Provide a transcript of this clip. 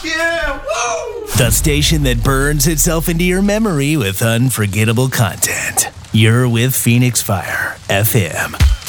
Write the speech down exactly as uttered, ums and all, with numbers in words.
yeah! Woo! The station that burns itself into your memory with unforgettable content. You're with Phoenix Fire F M.